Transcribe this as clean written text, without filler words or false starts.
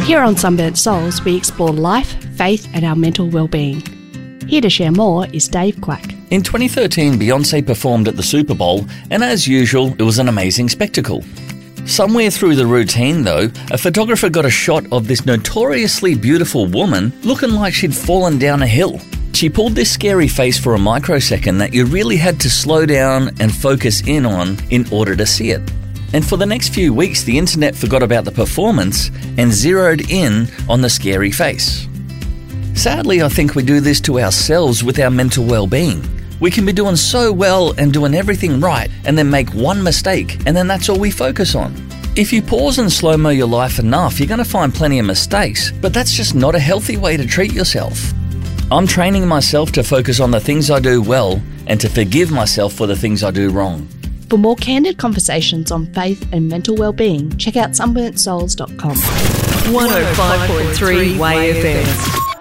Here on Sunburnt Souls, we explore life, faith and our mental well-being. Here to share more is Dave Quack. In 2013, Beyoncé performed at the Super Bowl, and as usual, it was an amazing spectacle. Somewhere through the routine, though, a photographer got a shot of this notoriously beautiful woman looking like she'd fallen down a hill. She pulled this scary face for a microsecond that you really had to slow down and focus in on in order to see it. And for the next few weeks, the internet forgot about the performance and zeroed in on the scary face. Sadly, I think we do this to ourselves with our mental well-being. We can be doing so well and doing everything right and then make one mistake, and then that's all we focus on. If you pause and slow-mo your life enough, you're going to find plenty of mistakes, but that's just not a healthy way to treat yourself. I'm training myself to focus on the things I do well and to forgive myself for the things I do wrong. For more candid conversations on faith and mental well-being, check out sunburntsouls.com. 105.3 Way FM.